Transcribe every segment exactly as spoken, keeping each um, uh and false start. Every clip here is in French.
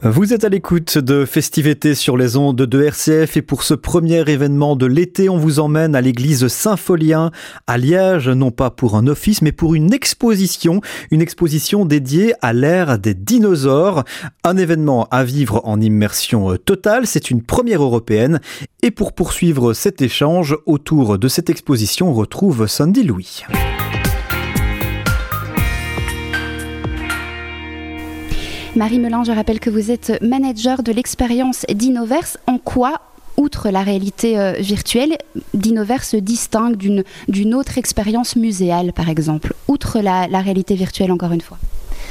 Vous êtes à l'écoute de Festivités sur les ondes de R C F et pour ce premier événement de l'été, on vous emmène à l'église Saint-Folien à Liège, non pas pour un office mais pour une exposition, une exposition dédiée à l'ère des dinosaures. Un événement à vivre en immersion totale, c'est une première européenne. Et pour poursuivre cet échange autour de cette exposition, on retrouve Sandy Louis. Marie Melin, je rappelle que vous êtes manager de l'expérience Dinoverse. En quoi, outre la réalité euh, virtuelle, Dinoverse se distingue d'une, d'une autre expérience muséale, par exemple, outre la, la réalité virtuelle, encore une fois?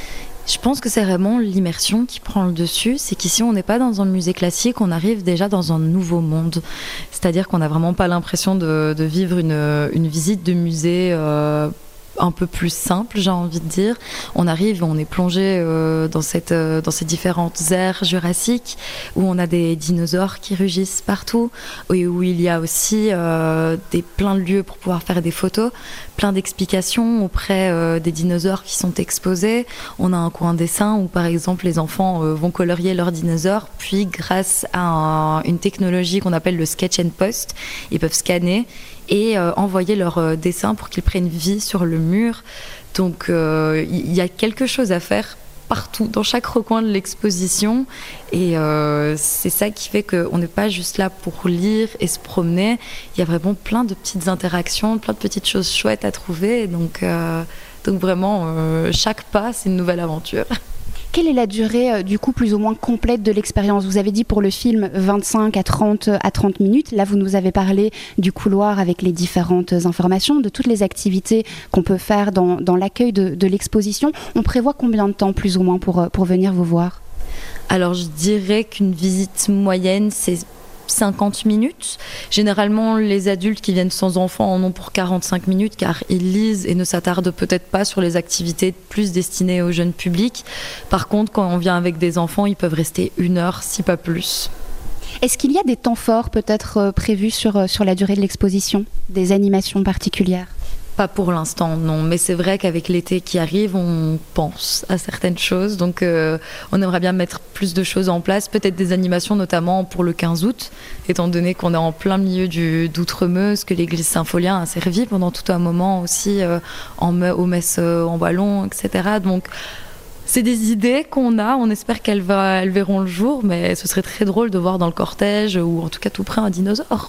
Je pense que c'est vraiment l'immersion qui prend le dessus. C'est qu'ici, on n'est pas dans un musée classique, on arrive déjà dans un nouveau monde. C'est-à-dire qu'on n'a vraiment pas l'impression de, de vivre une, une visite de musée euh, un peu plus simple, j'ai envie de dire. On arrive, on est plongé euh, dans, cette, euh, dans ces différentes aires jurassiques où on a des dinosaures qui rugissent partout, et où il y a aussi euh, des, plein de lieux pour pouvoir faire des photos, plein d'explications auprès euh, des dinosaures qui sont exposés. On a un coin dessin où par exemple les enfants euh, vont colorier leurs dinosaures, puis grâce à un, une technologie qu'on appelle le sketch and post, ils peuvent scanner et euh, envoyer leurs euh, dessins pour qu'ils prennent vie sur le mur. Donc il euh, y a quelque chose à faire partout, dans chaque recoin de l'exposition, et euh, c'est ça qui fait qu'on n'est pas juste là pour lire et se promener. Il y a vraiment plein de petites interactions, plein de petites choses chouettes à trouver, donc, euh, donc vraiment euh, chaque pas c'est une nouvelle aventure. Quelle est la durée, euh, du coup, plus ou moins complète de l'expérience? Vous avez dit pour le film vingt-cinq à trente minutes. Là, vous nous avez parlé du couloir avec les différentes informations, de toutes les activités qu'on peut faire dans, dans l'accueil de, de l'exposition. On prévoit combien de temps, plus ou moins, pour, pour venir vous voir? Alors, je dirais qu'une visite moyenne, c'est cinquante minutes. Généralement, les adultes qui viennent sans enfants en ont pour quarante-cinq minutes car ils lisent et ne s'attardent peut-être pas sur les activités plus destinées au jeune public. Par contre, quand on vient avec des enfants, ils peuvent rester une heure, si pas plus. Est-ce qu'il y a des temps forts peut-être euh, prévus sur, euh, sur la durée de l'exposition? Des animations particulières? Pas pour l'instant, non. Mais c'est vrai qu'avec l'été qui arrive, on pense à certaines choses. Donc, euh, on aimerait bien mettre plus de choses en place. Peut-être des animations, notamment pour le quinze août, étant donné qu'on est en plein milieu du, d'Outremeuse, que l'église Saint-Folien a servi pendant tout un moment aussi euh, en, aux messes euh, en ballon, et cetera. Donc, c'est des idées qu'on a. On espère qu'elles, va, elles verront le jour. Mais ce serait très drôle de voir dans le cortège, ou en tout cas tout près, un dinosaure.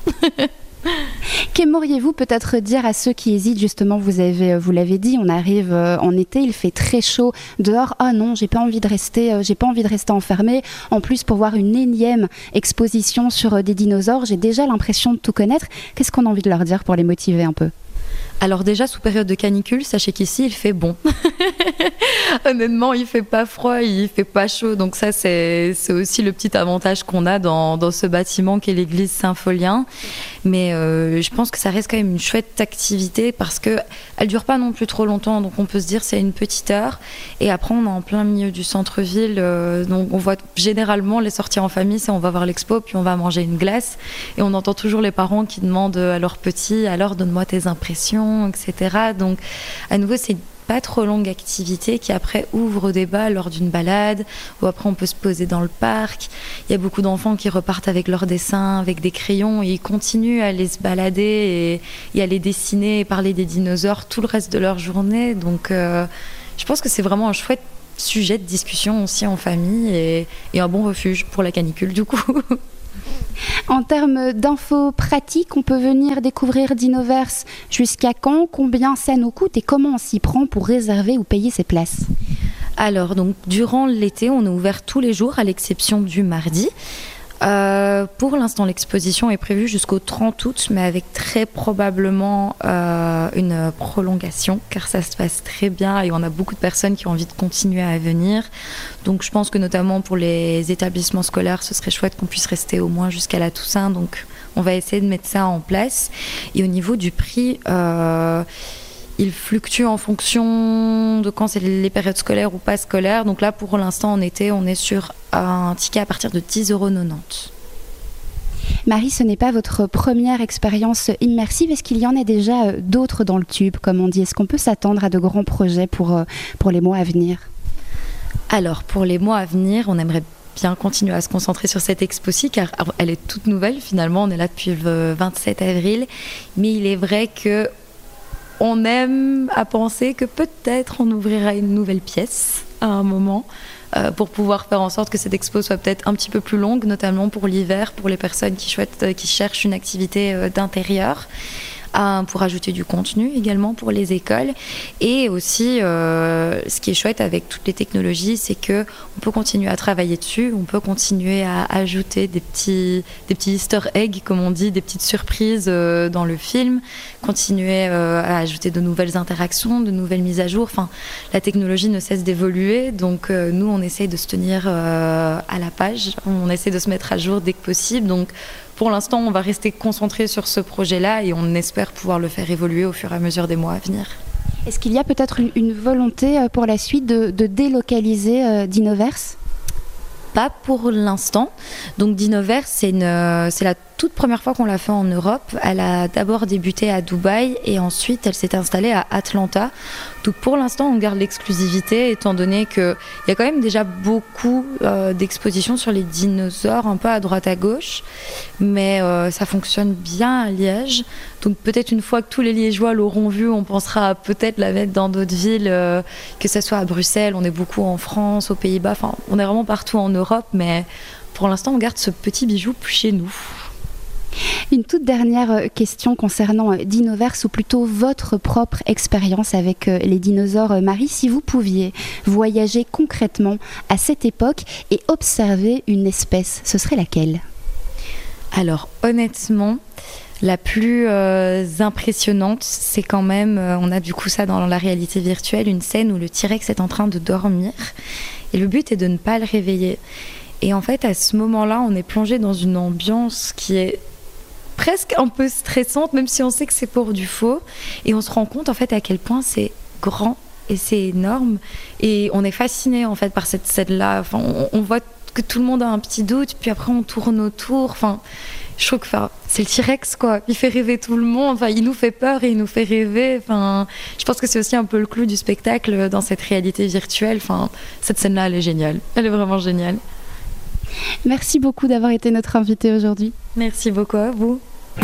Qu'aimeriez-vous peut-être dire à ceux qui hésitent? Justement, vous, avez, vous l'avez dit, on arrive en été, il fait très chaud dehors. Ah non, j'ai pas envie de rester, j'ai pas envie de rester enfermée. En plus, pour voir une énième exposition sur des dinosaures, j'ai déjà l'impression de tout connaître. Qu'est-ce qu'on a envie de leur dire pour les motiver un peu? Alors déjà, sous période de canicule, sachez qu'ici, il fait bon. Honnêtement, il fait pas froid, il fait pas chaud. Donc ça, c'est, c'est aussi le petit avantage qu'on a dans, dans ce bâtiment qu'est l'église Saint-Folien. Mais euh, je pense que ça reste quand même une chouette activité parce qu'elle ne dure pas non plus trop longtemps. Donc on peut se dire c'est une petite heure. Et après, on est en plein milieu du centre-ville. Euh, donc on voit généralement les sorties en famille, c'est on va voir l'expo, puis on va manger une glace. Et on entend toujours les parents qui demandent à leurs petits, alors donne-moi tes impressions, et cetera. Donc à nouveau, c'est pas trop longue activité qui après ouvre au débat lors d'une balade, ou après on peut se poser dans le parc. Il y a beaucoup d'enfants qui repartent avec leurs dessins, avec des crayons, et ils continuent à aller se balader et, et à les dessiner et parler des dinosaures tout le reste de leur journée. Donc euh, je pense que c'est vraiment un chouette sujet de discussion aussi en famille, et, et un bon refuge pour la canicule du coup. En termes d'infos pratiques, on peut venir découvrir Dinoverse jusqu'à quand? Combien ça nous coûte et comment on s'y prend pour réserver ou payer ses places? Alors, donc, durant l'été, on est ouvert tous les jours à l'exception du mardi. Euh, pour l'instant, l'exposition est prévue jusqu'au trente août, mais avec très probablement euh, une prolongation, car ça se passe très bien et on a beaucoup de personnes qui ont envie de continuer à venir. Donc je pense que notamment pour les établissements scolaires, ce serait chouette qu'on puisse rester au moins jusqu'à la Toussaint. Donc on va essayer de mettre ça en place. Et au niveau du prix, euh, il fluctue en fonction de quand c'est les périodes scolaires ou pas scolaires. Donc là, pour l'instant, en été, on est sur un ticket à partir de dix euros quatre-vingt-dix. Marie, ce n'est pas votre première expérience immersive. Est-ce qu'il y en a déjà d'autres dans le tube, comme on dit? Est-ce qu'on peut s'attendre à de grands projets pour, pour les mois à venir? Alors, pour les mois à venir, on aimerait bien continuer à se concentrer sur cette expo-ci, car elle est toute nouvelle finalement, on est là depuis le vingt-sept avril, mais il est vrai que on aime à penser que peut-être on ouvrira une nouvelle pièce à un moment, euh, pour pouvoir faire en sorte que cette expo soit peut-être un petit peu plus longue, notamment pour l'hiver, pour les personnes qui, souhaitent, qui cherchent une activité euh, d'intérieur. Pour ajouter du contenu également pour les écoles. Et aussi, euh, ce qui est chouette avec toutes les technologies, c'est qu'on peut continuer à travailler dessus, on peut continuer à ajouter des petits, des petits easter eggs, comme on dit, des petites surprises euh, dans le film, continuer euh, à ajouter de nouvelles interactions, de nouvelles mises à jour. Enfin, la technologie ne cesse d'évoluer, donc euh, nous, on essaye de se tenir euh, à la page, on essaie de se mettre à jour dès que possible. Donc, pour l'instant, on va rester concentré sur ce projet-là et on espère pouvoir le faire évoluer au fur et à mesure des mois à venir. Est-ce qu'il y a peut-être une, une volonté pour la suite de, de délocaliser euh, Dinoverse ? Pas pour l'instant. Donc Dinoverse, c'est, une, c'est la toute première fois qu'on l'a fait en Europe. Elle a d'abord débuté à Dubaï et ensuite elle s'est installée à Atlanta. Donc pour l'instant, on garde l'exclusivité étant donné qu'il y a quand même déjà beaucoup euh, d'expositions sur les dinosaures, un peu à droite à gauche. Mais euh, ça fonctionne bien à Liège. Donc peut-être une fois que tous les Liégeois l'auront vu, on pensera à peut-être la mettre dans d'autres villes, euh, que ce soit à Bruxelles, on est beaucoup en France, aux Pays-Bas. Enfin, on est vraiment partout en Europe, mais pour l'instant, on garde ce petit bijou chez nous. Une toute dernière question concernant Dinoverse, ou plutôt votre propre expérience avec les dinosaures. Marie, si vous pouviez voyager concrètement à cette époque et observer une espèce, ce serait laquelle ? Alors honnêtement, la plus euh, impressionnante, c'est quand même, euh, on a du coup ça dans la réalité virtuelle, une scène où le T-Rex est en train de dormir et le but est de ne pas le réveiller. Et en fait, à ce moment-là, on est plongé dans une ambiance qui est presque un peu stressante, même si on sait que c'est pour du faux. Et on se rend compte en fait à quel point c'est grand et c'est énorme. Et on est fasciné en fait par cette scène-là. Enfin, on, on voit que tout le monde a un petit doute, puis après on tourne autour. Enfin, je trouve que enfin, c'est le T-Rex quoi. Il fait rêver tout le monde. Enfin, il nous fait peur et il nous fait rêver. Enfin, je pense que c'est aussi un peu le clou du spectacle dans cette réalité virtuelle. Enfin, cette scène-là, elle est géniale. Elle est vraiment géniale. Merci beaucoup d'avoir été notre invité aujourd'hui. Merci beaucoup à vous.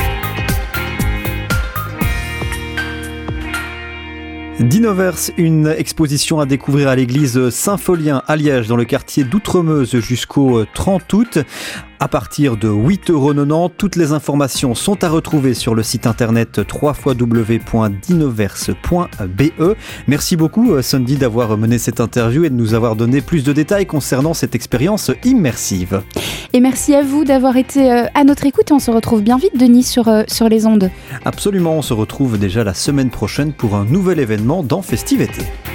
Dinoverse, une exposition à découvrir à l'église Saint-Folien à Liège dans le quartier d'Outremeuse jusqu'au trente août. À partir de huit euros quatre-vingt-dix, toutes les informations sont à retrouver sur le site internet w w w point dinoverse point b e. Merci beaucoup Sandy d'avoir mené cette interview et de nous avoir donné plus de détails concernant cette expérience immersive. Et merci à vous d'avoir été à notre écoute. On se retrouve bien vite, Denis, sur, sur les ondes. Absolument, on se retrouve déjà la semaine prochaine pour un nouvel événement dans Festive été.